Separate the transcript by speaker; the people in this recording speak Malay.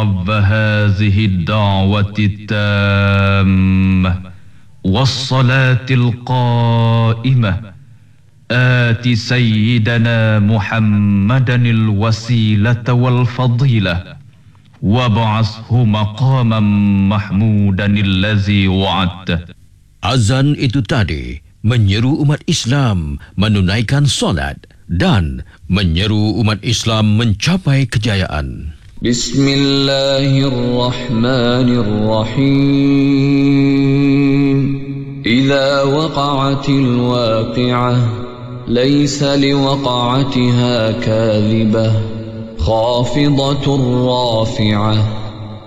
Speaker 1: رب هذه الدعوة التامة والصلاة القائمة آت سيدنا محمدا الوسيلة والفضيلة وابعثه مقاما محمودا الذي وعدته.
Speaker 2: Azan itu tadi menyeru umat Islam menunaikan solat dan menyeru umat Islam mencapai kejayaan.
Speaker 3: Bismillahirrahmanirrahim. Idza waqa'atil waqi'ah laysa liwaqa'atiha kadhibah khafidatur rafi'ah